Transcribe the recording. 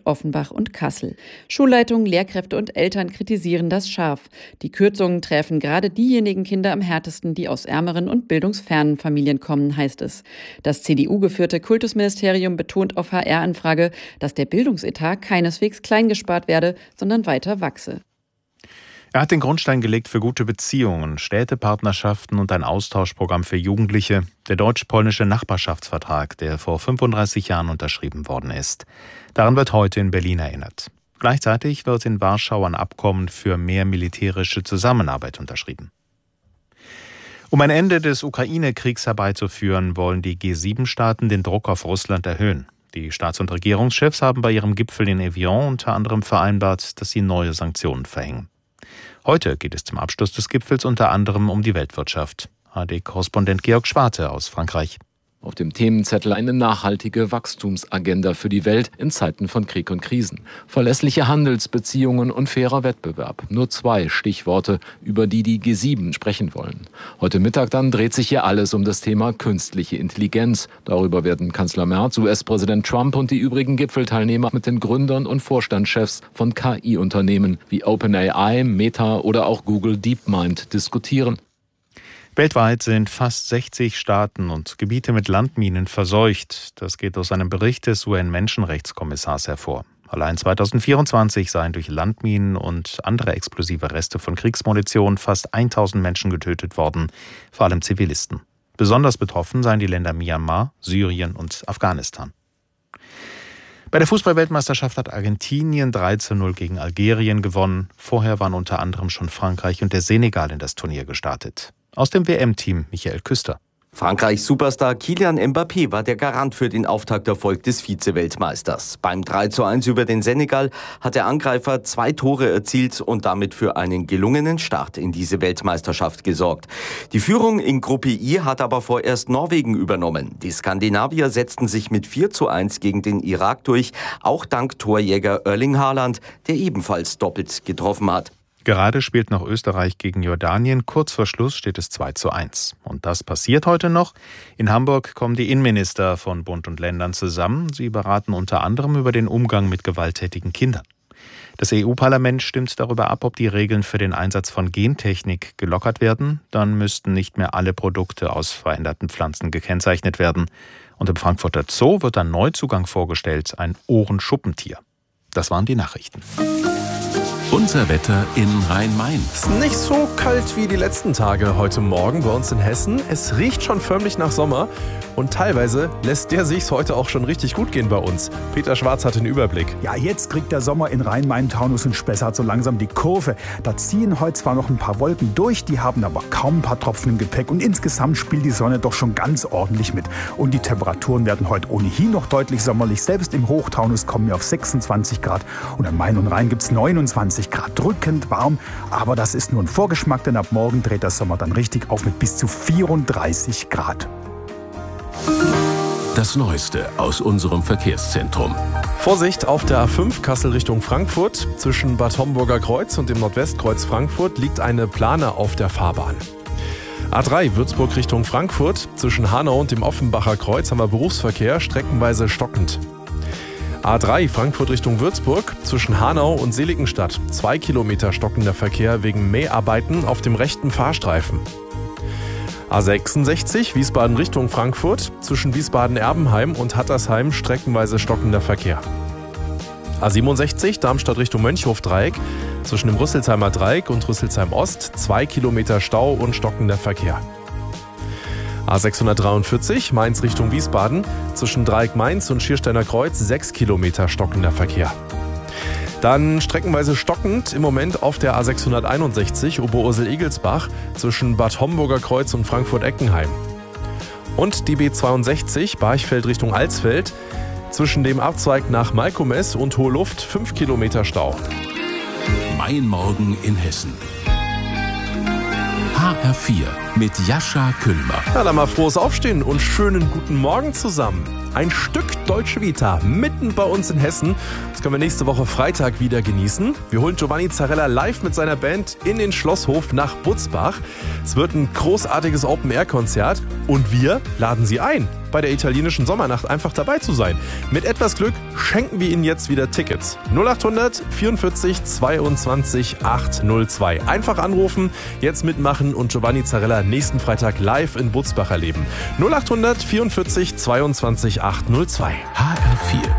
Offenbach und Kassel. Schulleitungen, Lehrkräfte und Eltern kritisieren das scharf. Die Kürzungen treffen gerade diejenigen Kinder am härtesten, die aus ärmeren und bildungsfernen Familien kommen, heißt es. Das CDU-geführte Kultusministerium betont auf HR-Anfrage, dass der Bildungsetat keineswegs klein gespart werde, sondern weiter wachse. Er hat den Grundstein gelegt für gute Beziehungen, Städtepartnerschaften und ein Austauschprogramm für Jugendliche, der deutsch-polnische Nachbarschaftsvertrag, der vor 35 Jahren unterschrieben worden ist. Daran wird heute in Berlin erinnert. Gleichzeitig wird in Warschau ein Abkommen für mehr militärische Zusammenarbeit unterschrieben. Um ein Ende des Ukraine-Kriegs herbeizuführen, wollen die G7-Staaten den Druck auf Russland erhöhen. Die Staats- und Regierungschefs haben bei ihrem Gipfel in Evian unter anderem vereinbart, dass sie neue Sanktionen verhängen. Heute geht es zum Abschluss des Gipfels unter anderem um die Weltwirtschaft. ARD-Korrespondent Georg Schwarte aus Frankreich. Auf dem Themenzettel eine nachhaltige Wachstumsagenda für die Welt in Zeiten von Krieg und Krisen. Verlässliche Handelsbeziehungen und fairer Wettbewerb. Nur 2 Stichworte, über die die G7 sprechen wollen. Heute Mittag dann dreht sich hier alles um das Thema künstliche Intelligenz. Darüber werden Kanzler Merz, US-Präsident Trump und die übrigen Gipfelteilnehmer mit den Gründern und Vorstandschefs von KI-Unternehmen wie OpenAI, Meta oder auch Google DeepMind diskutieren. Weltweit sind fast 60 Staaten und Gebiete mit Landminen verseucht. Das geht aus einem Bericht des UN-Menschenrechtskommissars hervor. Allein 2024 seien durch Landminen und andere explosive Reste von Kriegsmunition fast 1000 Menschen getötet worden, vor allem Zivilisten. Besonders betroffen seien die Länder Myanmar, Syrien und Afghanistan. Bei der Fußball-Weltmeisterschaft hat Argentinien 3:0 gegen Algerien gewonnen. Vorher waren unter anderem schon Frankreich und der Senegal in das Turnier gestartet. Aus dem WM-Team Michael Küster. Frankreichs Superstar Kylian Mbappé war der Garant für den Auftakterfolg des Vize-Weltmeisters. Beim 3:1 über den Senegal hat der Angreifer 2 Tore erzielt und damit für einen gelungenen Start in diese Weltmeisterschaft gesorgt. Die Führung in Gruppe I hat aber vorerst Norwegen übernommen. Die Skandinavier setzten sich mit 4:1 gegen den Irak durch, auch dank Torjäger Erling Haaland, der ebenfalls doppelt getroffen hat. Gerade spielt noch Österreich gegen Jordanien. Kurz vor Schluss steht es 2:1. Und das passiert heute noch. In Hamburg kommen die Innenminister von Bund und Ländern zusammen. Sie beraten unter anderem über den Umgang mit gewalttätigen Kindern. Das EU-Parlament stimmt darüber ab, ob die Regeln für den Einsatz von Gentechnik gelockert werden. Dann müssten nicht mehr alle Produkte aus veränderten Pflanzen gekennzeichnet werden. Und im Frankfurter Zoo wird ein Neuzugang vorgestellt, ein Ohrenschuppentier. Das waren die Nachrichten. Unser Wetter in Rhein-Main. Es ist nicht so kalt wie die letzten Tage heute Morgen bei uns in Hessen. Es riecht schon förmlich nach Sommer und teilweise lässt der sich's heute auch schon richtig gut gehen bei uns. Peter Schwarz hat den Überblick. Ja, jetzt kriegt der Sommer in Rhein-Main-Taunus und Spessart so langsam die Kurve. Da ziehen heute zwar noch ein paar Wolken durch, die haben aber kaum ein paar Tropfen im Gepäck und insgesamt spielt die Sonne doch schon ganz ordentlich mit. Und die Temperaturen werden heute ohnehin noch deutlich sommerlich. Selbst im Hochtaunus kommen wir auf 26 Grad und am Main und Rhein gibt's 29 Grad. Drückend warm, aber das ist nur ein Vorgeschmack, denn ab morgen dreht der Sommer dann richtig auf mit bis zu 34 Grad. Das Neueste aus unserem Verkehrszentrum. Vorsicht auf der A5 Kassel Richtung Frankfurt. Zwischen Bad Homburger Kreuz und dem Nordwestkreuz Frankfurt liegt eine Plane auf der Fahrbahn. A3 Würzburg Richtung Frankfurt. Zwischen Hanau und dem Offenbacher Kreuz haben wir Berufsverkehr, streckenweise stockend. A3 Frankfurt Richtung Würzburg, zwischen Hanau und Seligenstadt. 2 Kilometer stockender Verkehr wegen Mäharbeiten auf dem rechten Fahrstreifen. A66 Wiesbaden Richtung Frankfurt, zwischen Wiesbaden-Erbenheim und Hattersheim streckenweise stockender Verkehr. A67 Darmstadt Richtung Mönchhof-Dreieck, zwischen dem Rüsselsheimer Dreieck und Rüsselsheim Ost 2 Kilometer Stau und stockender Verkehr. A643 Mainz Richtung Wiesbaden, zwischen Dreieck Mainz und Schiersteiner Kreuz 6 Kilometer stockender Verkehr. Dann streckenweise stockend im Moment auf der A661 Oberursel-Egelsbach zwischen Bad Homburger Kreuz und Frankfurt-Eckenheim. Und die B62 Barchfeld Richtung Alsfeld zwischen dem Abzweig nach Malkomes und Hohe Luft 5 Kilometer Stau. Mein Morgen in Hessen. HR4 mit Jascha Küllmer. Ja, dann mal frohes Aufstehen und schönen guten Morgen zusammen. Ein Stück Deutsche Vita mitten bei uns in Hessen. Das können wir nächste Woche Freitag wieder genießen. Wir holen Giovanni Zarella live mit seiner Band in den Schlosshof nach Butzbach. Es wird ein großartiges Open-Air-Konzert und wir laden Sie ein, bei der italienischen Sommernacht einfach dabei zu sein. Mit etwas Glück schenken wir Ihnen jetzt wieder Tickets. 0800 44 22 802. Einfach anrufen, jetzt mitmachen und Giovanni Zarella nächsten Freitag live in Butzbach erleben. 0800 44 22 802. HR4